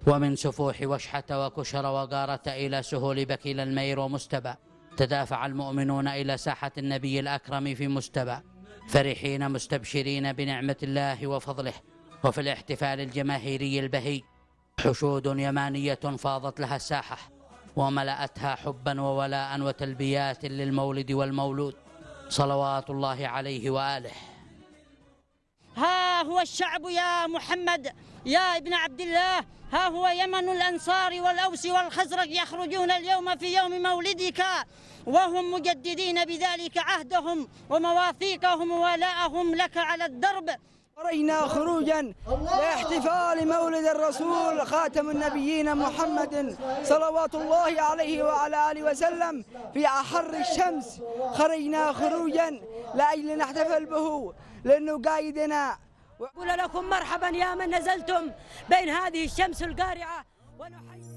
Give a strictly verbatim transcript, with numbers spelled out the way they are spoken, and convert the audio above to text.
ومن سفوح وشحة وكشر وغارة إلى سهول بكيل المير ومستبى تدافع المؤمنون إلى ساحة النبي الأكرم في مستبى، فرحين مستبشرين بنعمة الله وفضله. وفي الاحتفال الجماهيري البهي حشود يمانية فاضت لها الساحة وملأتها حبا وولاء وتلبيات للمولد والمولود صلوات الله عليه وآله. ها هو الشعب يا محمد يا ابن عبد الله، ها هو يمن الأنصار والأوس والخزرج يخرجون اليوم في يوم مولدك وهم مجددين بذلك عهدهم ومواثيقهم وولاءهم لك على الدرب. خرجنا خروجا لاحتفال مولد الرسول خاتم النبيين محمد صلوات الله عليه وعلى آله وسلم في أحر الشمس. خرجنا خروجا لأجل نحتفل به لأنه قايدنا. أقول لكم مرحبا يا من نزلتم بين هذه الشمس القارعة.